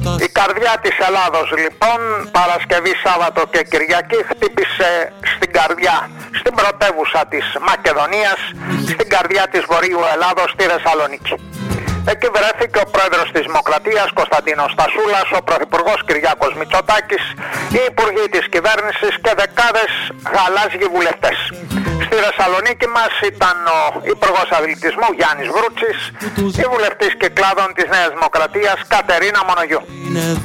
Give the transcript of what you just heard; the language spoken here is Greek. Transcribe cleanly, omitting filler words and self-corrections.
Η καρδιά της Ελλάδος λοιπόν Παρασκευή, Σάββατο και Κυριακή χτύπησε στην καρδιά, στην πρωτεύουσα της Μακεδονίας, στην καρδιά της Βορείου Ελλάδος, στη Θεσσαλονίκη. Εκεί βρέθηκε ο πρόεδρος της Δημοκρατίας Κωνσταντίνος Στασούλας, ο πρωθυπουργός Κυριάκος Μητσοτάκης, οι υπουργοί της κυβέρνησης και δεκάδες γαλάζιοι βουλευτές. Στη Θεσσαλονίκη μας ήταν ο υπουργός αθλητισμού Γιάννης Βρούτσης, η βουλευτής Κυκλάδων της Νέας Δημοκρατίας Κατερίνα Μονογιού.